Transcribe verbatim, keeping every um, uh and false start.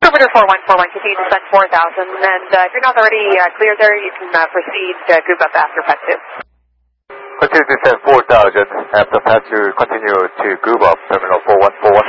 Jupiter four one four one, continue to descend four thousand, and uh, if you're not already uh, cleared there, you can uh, proceed uh, group up after P A T two. Continue to descend four thousand, after P A T two, continue to group up, terminal four one four one.